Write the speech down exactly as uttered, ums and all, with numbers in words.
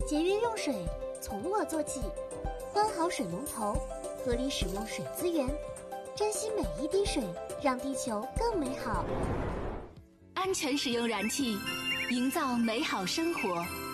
节约用水，从我做起。关好水龙头，合理使用水资源，珍惜每一滴水，让地球更美好。 安全使用燃气，营造美好生活。